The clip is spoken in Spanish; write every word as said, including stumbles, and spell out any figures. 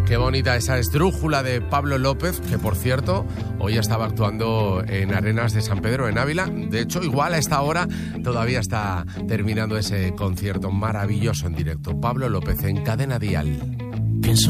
Qué bonita esa esdrújula de Pablo López, que por cierto, hoy estaba actuando en Arenas de San Pedro, en Ávila. De hecho, igual a esta hora todavía está terminando ese concierto maravilloso en directo. Pablo López en Cadena Dial.